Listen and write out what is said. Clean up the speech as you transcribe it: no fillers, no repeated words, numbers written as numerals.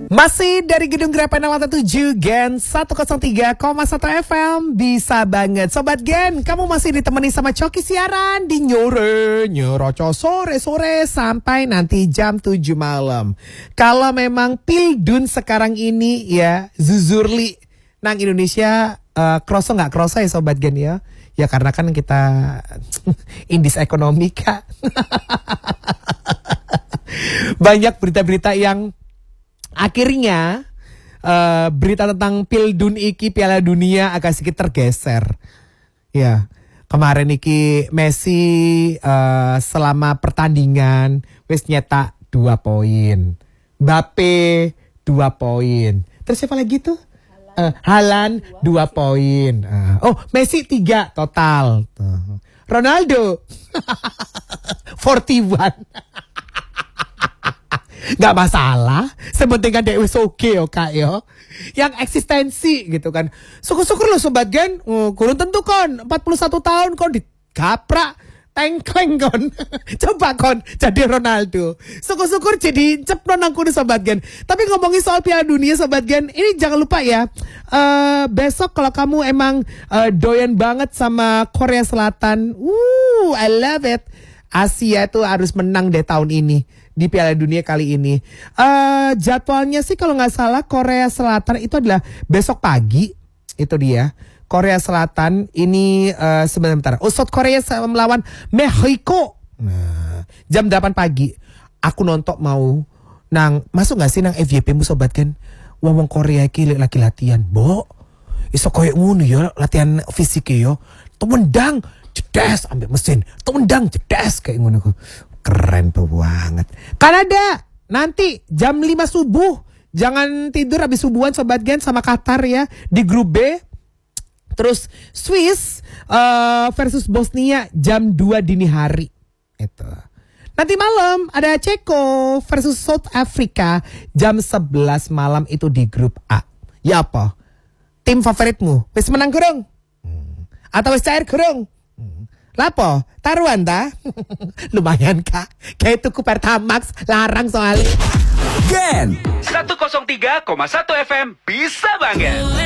Masih dari Gedung Gerapan 7 Gen 103,1 FM. Bisa banget Sobat Gen, kamu masih ditemani sama Coki siaran di Nyoroco sore-sore sampai nanti jam 7 malam. Kalau memang Pildun sekarang ini ya Zuzurli nang Indonesia kroso gak kroso ya Sobat Gen ya. Ya karena kan kita indis ekonomi Kak. Banyak berita-berita yang akhirnya berita tentang Pildun iki Piala Dunia agak sedikit tergeser. Ya, kemarin iki Messi selama pertandingan wis nyetak 2 poin. Mbappe 2 poin. Terus siapa lagi tuh? Haaland 2 poin. Messi 3 total. Ronaldo 41. Gak masalah, sepenting kan dia oke yo Kak yo. Yang eksistensi gitu kan. Syukur-syukur lo Sobat Gen, kurang tentu kon 41 tahun kon digaprak tengkleng kon. Coba kon jadi Ronaldo. Syukur-syukur jadi cepno nang kudu Sobat Gen. Tapi ngomongin soal Piala Dunia Sobat Gen, ini jangan lupa ya. Besok kalau kamu emang doyan banget sama Korea Selatan, I love it. Asia tuh harus menang deh tahun ini di Piala Dunia kali ini. Jadwalnya sih kalau nggak salah Korea Selatan itu adalah besok pagi. Itu dia. Korea Selatan ini sebentar. South Korea melawan Mexico. Nah, jam 8 pagi. Aku nonton mau nang masuk nggak sih nang FYP mu Sobat Gen? Wong Korea iki lagi latihan, Bo. Iso koyo ngono ya latihan fisik yo. Tumendang jedes ambil mesin. Tumendang jedes kayak ngono. Keren tuh banget. Kanada nanti jam 5 subuh. Jangan tidur habis subuhan Sobat Gen sama Qatar ya di grup B. Terus Swiss versus Bosnia jam 2 dini hari. Itu. Nanti malam ada Ceko versus South Africa jam 11 malam itu di grup A. Ya apa? Tim favoritmu wis menang kurung? Atau wis cair kurung? Lapo? Taruhan ta? Lumayan Kak. Kayak tuku Pertamax larang soalnya. Gen 103,1 FM bisa banget.